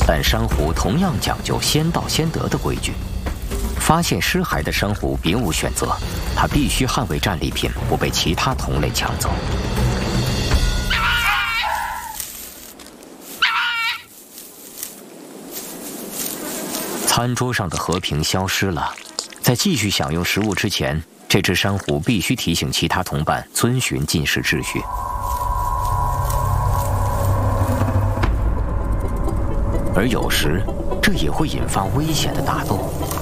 但珊瑚同样讲究先到先得的规矩。发现尸骸的珊瑚别无选择，它必须捍卫战利品不被其他同类抢走。餐桌上的和平消失了，在继续享用食物之前，这只珊瑚必须提醒其他同伴遵循进食秩序。而有时，这也会引发危险的打斗。